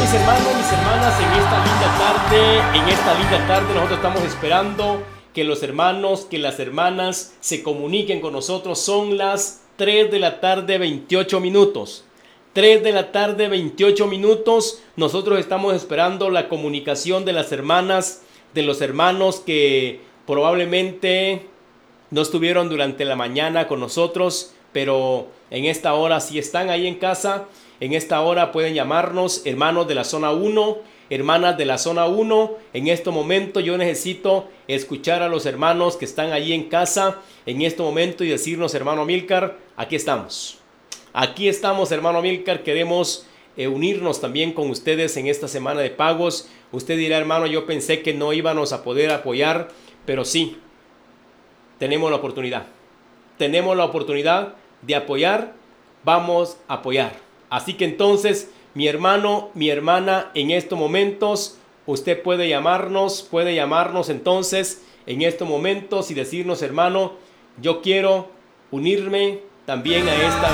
mis hermanos, mis hermanas, en esta linda tarde nosotros estamos esperando que los hermanos, que las hermanas se comuniquen con nosotros. Son las 3 de la tarde, 28 minutos. 3 de la tarde, 28 minutos. Nosotros estamos esperando la comunicación de las hermanas, de los hermanos que probablemente no estuvieron durante la mañana con nosotros, pero en esta hora, si están ahí en casa, en esta hora pueden llamarnos, hermanos de la zona 1, hermanas de la zona 1. En este momento yo necesito escuchar a los hermanos que están ahí en casa en este momento y decirnos: hermano Amílcar, aquí estamos. Aquí estamos, hermano Amílcar, queremos unirnos también con ustedes en esta semana de pagos. Usted dirá: hermano, yo pensé que no íbamos a poder apoyar, pero sí, tenemos la oportunidad. Tenemos la oportunidad de apoyar, vamos a apoyar. Así que entonces, mi hermano, mi hermana, en estos momentos, usted puede llamarnos entonces en estos momentos y decirnos: hermano, yo quiero unirme también a esta